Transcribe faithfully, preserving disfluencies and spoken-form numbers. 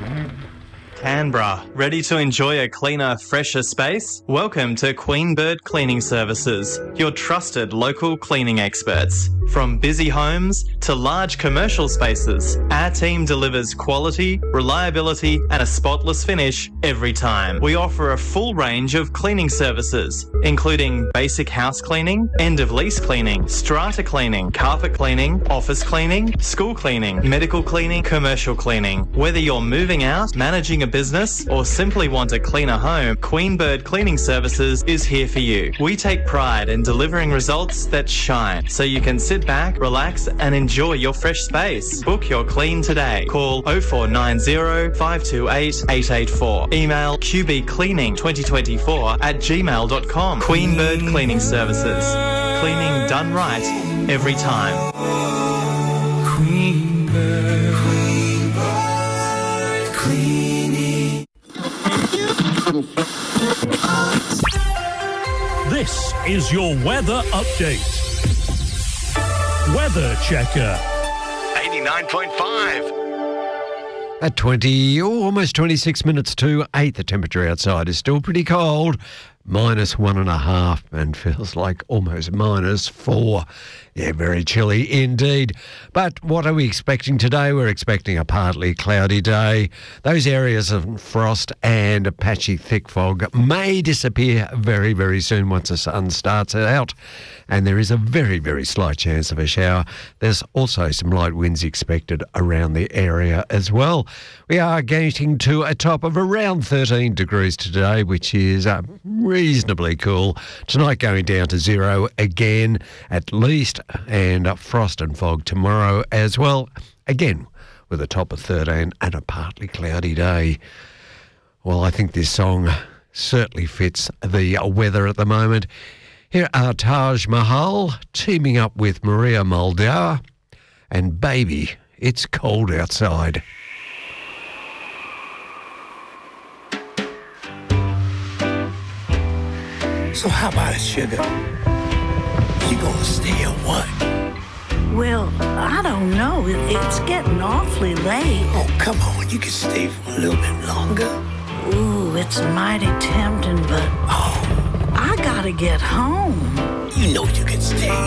Canberra, ready to enjoy a cleaner, fresher space? Welcome to Queen Bird Cleaning Services, your trusted local cleaning experts. From busy homes to large commercial spaces, our team delivers quality, reliability and a spotless finish every time. We offer a full range of cleaning services, including basic house cleaning, end-of-lease cleaning, strata cleaning, carpet cleaning, office cleaning, school cleaning, medical cleaning, commercial cleaning. Whether you're moving out, managing a business or simply want a cleaner home, Queen Bird Cleaning Services is here for you. We take pride in delivering results that shine, so you can sit back, relax and enjoy your fresh space. Book your clean today. Call oh four nine oh, five two eight, eight eight four. Email q b cleaning twenty twenty-four at gmail dot com. Queen Bird Cleaning Services. Cleaning done right every time. Queen Bird, Queen Bird Cleaning. This is your weather update. Weather Checker. eighty-nine point five. At twenty, oh, almost twenty-six minutes to eight, the temperature outside is still pretty cold. Minus one and a half and feels like almost minus four. Yeah, very chilly indeed. But what are we expecting today? We're expecting a partly cloudy day. Those areas of frost and a patchy thick fog may disappear very, very soon once the sun starts out. And there is a very, very slight chance of a shower. There's also some light winds expected around the area as well. We are getting to a top of around thirteen degrees today, which is uh, reasonably cool. Tonight going down to zero again at least, and uh, frost and fog tomorrow as well. Again, with a top of thirteen and a partly cloudy day. Well, I think this song certainly fits the weather at the moment. Here are Taj Mahal teaming up with Maria Muldaur and Baby, It's Cold Outside. So how about it, sugar? You gonna stay or what? Well, I don't know. It, it's getting awfully late. Oh, come on. You can stay for a little bit longer. Ooh, it's mighty tempting, but Oh, I gotta get home. you know you can stay.